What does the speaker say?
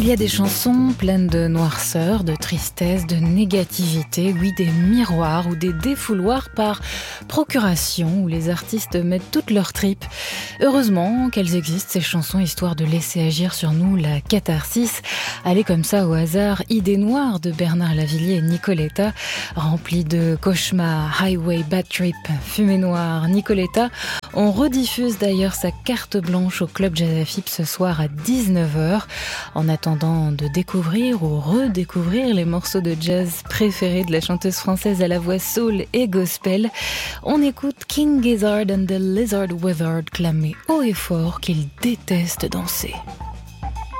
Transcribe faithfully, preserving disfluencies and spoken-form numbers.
Il y a des chansons pleines de noirceur, de tristesse, de négativité, oui, des miroirs ou des défouloirs par procuration où les artistes mettent toutes leurs tripes. Heureusement qu'elles existent, ces chansons, histoire de laisser agir sur nous la catharsis. Allez comme ça au hasard, Idée noire de Bernard Lavilliers et Nicoletta, remplie de cauchemars, Highway, Bad Trip, Fumée noire, Nicoletta. On rediffuse d'ailleurs sa carte blanche au Club Jazz A F I P ce soir à dix-neuf heures. En attendant de découvrir ou redécouvrir les morceaux de jazz préférés de la chanteuse française à la voix soul et gospel, on écoute King Gizzard and the Lizard Wizard clamer haut et fort qu'il déteste danser.